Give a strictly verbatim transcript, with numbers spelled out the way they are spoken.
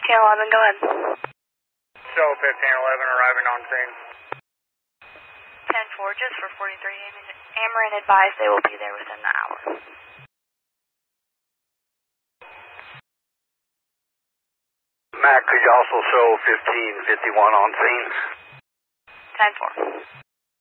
fifteen eleven, go ahead. Show fifteen eleven arriving on scene. ten four, just for forty-three, Ameren advised they will be there within the hour. Mac, could you also show fifteen fifty-one on scene? ten four.